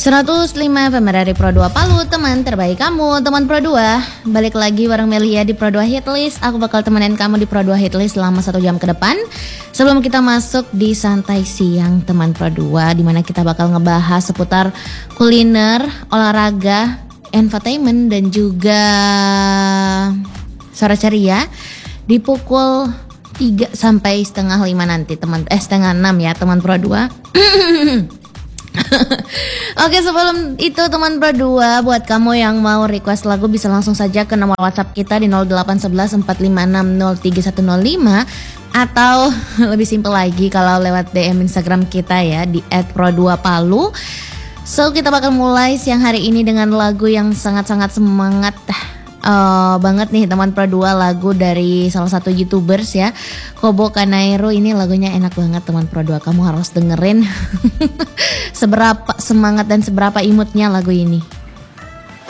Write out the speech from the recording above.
105 FM dari Pro 2 Palu, teman terbaik kamu, teman Pro 2. Balik lagi bareng Melia di Pro 2 Hitlist. Aku bakal temenin kamu di Pro 2 Hitlist selama 1 jam ke depan. Sebelum kita masuk di Santai Siang teman Pro 2, dimana kita bakal ngebahas seputar kuliner, olahraga, entertainment, dan juga suara ceria di pukul 3 sampai setengah 5 nanti setengah 6 ya teman Pro 2. Oke, sebelum itu teman Pro 2, buat kamu yang mau request lagu bisa langsung saja ke nomor WhatsApp kita di 0811 456 03105 atau lebih simpel lagi kalau lewat DM Instagram kita ya di @pro2palu. So kita bakal mulai siang hari ini dengan lagu yang sangat-sangat semangat banget nih teman Pro 2, lagu dari salah satu YouTubers ya, Kobo Kanairo. Ini lagunya enak banget teman Pro 2, kamu harus dengerin. Seberapa semangat dan seberapa imutnya lagu ini.